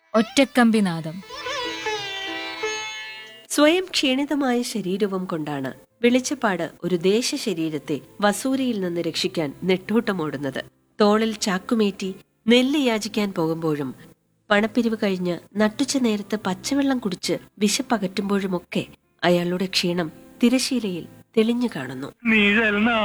ഒറ്റക്കമ്പിനാദം. സ്വയം ക്ഷീണിതമായ ശരീരവും കൊണ്ടാണ് വെളിച്ചപ്പാട് ഒരു ദേശശരീരത്തെ വസൂരിയിൽ നിന്ന് രക്ഷിക്കാൻ നെട്ടോട്ടമോടുന്നത്. തോളിൽ ചാക്കുമേറ്റി നെല്ല് യാചിക്കാൻ പോകുമ്പോഴും പണപ്പിരിവ് കഴിഞ്ഞ് നട്ടുച്ച നേരത്ത് പച്ചവെള്ളം കുടിച്ച് വിശപ്പകറ്റുമ്പോഴുമൊക്കെ അയാളുടെ ക്ഷീണം തിരശീലയിൽ തെളിഞ്ഞു കാണുന്നു.